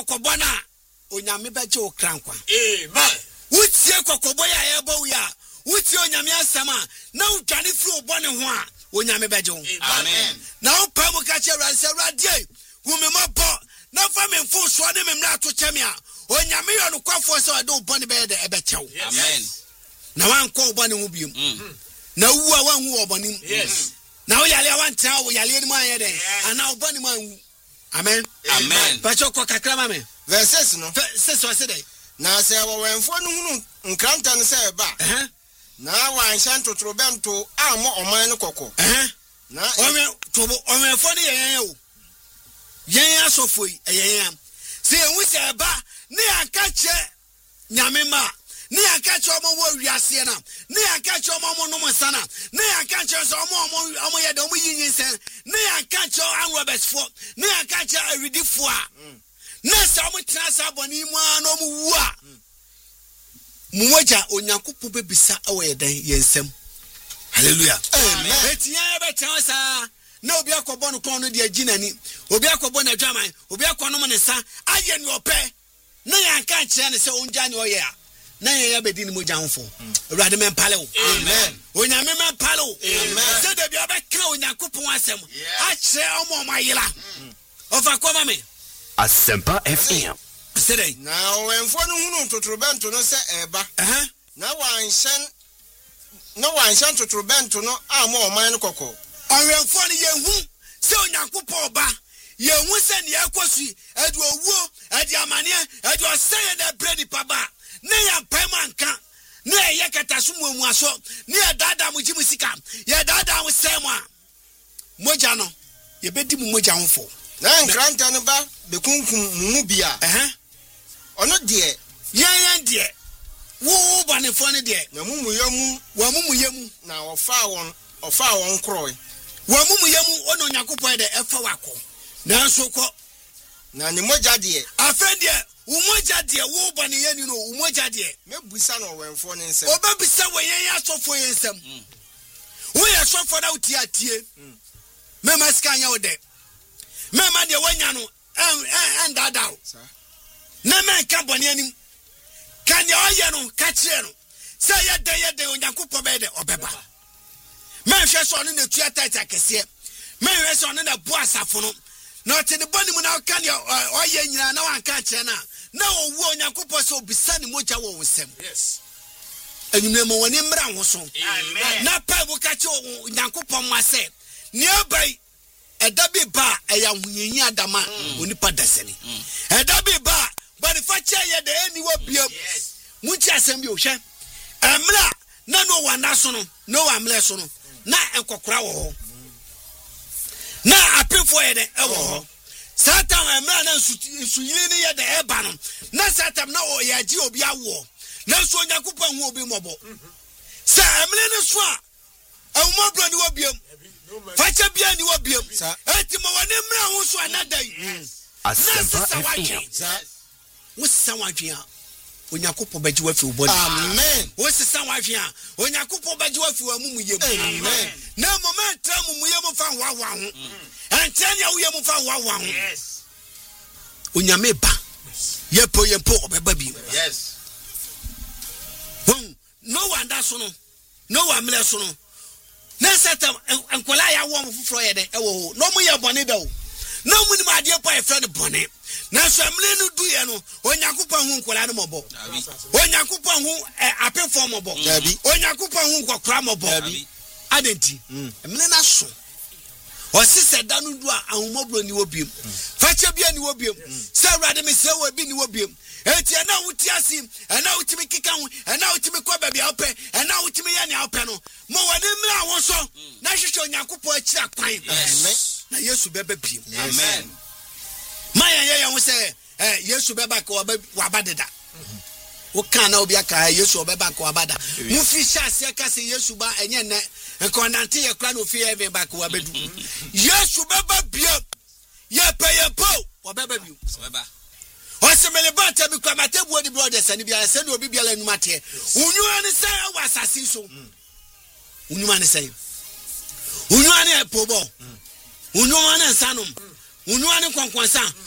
kokobona onyame beje okrankwa amen wutie kokoboya yebo ya wutie onyame asama na udwane firi obone ho a onyame beje amen na opa mu ka che radie wumemabo na fa memfo so ne memra to cheme a onyame yo no kwafo se ode obone be de ebechew amen na wanko obone ho biem na wu a wanhu obone yes na wo yale wantra wo yale ni mu ayede ana obone mu anhu amen amen pacho ko kakra mame verses no verses o se dey na se wo wenfo no hunu nkranta no se ba na wan hyan totorobento amo oman no kokko na onwenfo ne yen o yen asofoi yen se enwu se ba ne aka che nyame ma ne aka che omo wo wiase na ne aka che omo no mo sana ne aka che so omo ye de omo yin sen ne aka che an Roberts fo ne aka che awidifo a na sa omo tra sa boni mu an omo wu a muwaja onyankopɔ bebisa awo yedan yensem hallelujah amen betia betia sa na obi akɔbɔ no kon no de aginani obi akɔbɔ na dwaman obi akɔnom ne sa aye ne opɛ na yanka kyerɛ ne sɛ onja ne oyɛ a na yɛ bedi ne mogya hofo awurade mempale wo amen onyame mempale wo amen sɛ da bia bɛka onyankopɔ asɛm akyerɛ ɔmo ɔmayela ɔfa kɔma me Asempa FM. sɛdɛ na wenfo no hunu totorobento no se eba na wan hyan totorobento no amo oman no kokko ɔwɛmfo no yehu sɛ onyankopɔ ɔba yehu sɛ ne yakɔsui ade owuo ade amane ade ɔsɛyɛ na brɛ nipa ba ne yɛ pɛm anka ne yɛ kataso mu aso ne yɛ dada mu gyi mu sika yɛ dada mu sɛ mu a mogya no yɛbɛdi mu mogya hofo na nkranta no ba bekunkum mu bia ono de yɛn de wo banefo ne de na mumuyam wa mumuyam na ofa won kroi wa mumuyam ono nyakopɔ de ɛfa wako na nso kɔ na ne mogya de afɛdeɛ wo mogya de wo bane yɛni no wo mogya de mebusa no wenfo ne nsɛm obabisa wo yɛn asɔfo yɛn nsɛm wo yɛ sɔfo na uti atie mema sika nya wo de mema de wanya no dada na men ka bone anim kan ya oye no ka kire no se yede onyankopɔ be de obeba men hwe so no na tua tata kese men hwe so no na bu asafo no na ote ne bone mu na kan ya oye nyina na wan ka kire na owu onyankopɔ se obisa ne mogya wo nsem yes enumre mo woni mra ho so amen na pa bu ka kire onyankopɔ mo ase ne obai edabi ba eya hunyenyi adama onipa dasani edabi ba but if I tell you the any will be much assembly ocean. Amla, no one national, no one less on. Na and cocraw. Na I pay for it. Satan and man and Suyini at the air banner. Na Satan no yaji be a war. No so Yakupa will be mobile. Sir, Emlyn Swa. A mobile will be Facha Bian will be Etimo also another. Asempa FM. What's Sawadria? Onyakopo beji wa fi ubodi. Amen. What's Sawadria? Onyakopo beji wa fi mumu Amen. Na moment mumu yemu fa wa ho. Antenya wo yemu fa wa ho. yes Onyame ba. Yepo obeba bi. yes No one da so no. No one mle so no. Na setam enkola ya wo mfufro ye de ewo. No mu ye bone da o. No mu ni ma de pa e friend bone. Na so amle no du ye no onyankopɔ hu nkola no mobo onyankopɔ hu apefo mobo onyankopɔ hu nkokra mobo adenti amle na so o sise da no du a ahumobro ni wobiem fache bia ni wobiem se awrade me se wo bi ni wobiem enti na wuti asi na wutimi kika hu na wutimi kwa bia opɛ na wutimi ya ni opɛ no mo wani mra wo so na hwehwe onyankopɔ akira kwan na Yesu bebe biem amen Maya ya say Yesu beba ko wabadeda. Wo kan na obi aka Yesu beba ko wabada. Mu fi hyase ka se Yesu ba enye ne nkɔnante ye kra no fi heaven ba ko wabedu. Yesu beba bia ye po wabeba bi. beba O se mele ba ta bi kwa matebu odi brothers ani bia se no obi bia la numa te. Unyu ani se wa asase so. Unyu ani se. Unyu ani pobo. Unyu ani sanom. Unyu ani kwankwansa.